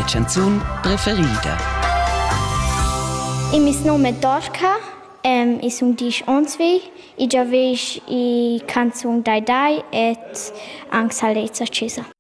canzun preferida. Il mio nome è Dorca, io sono 10 anni e già vedo le canzoni Dai Dai e anche Salezza Accesa.